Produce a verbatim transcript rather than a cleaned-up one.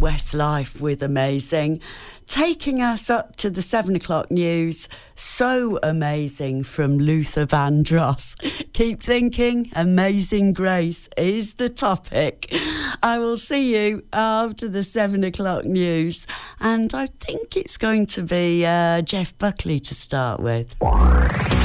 Westlife with Amazing. Taking us up to the seven o'clock news, So Amazing from Luther Vandross. Keep thinking, Amazing Grace is the topic. I will see you after the seven o'clock news, and I think it's going to be uh, Jeff Buckley to start with.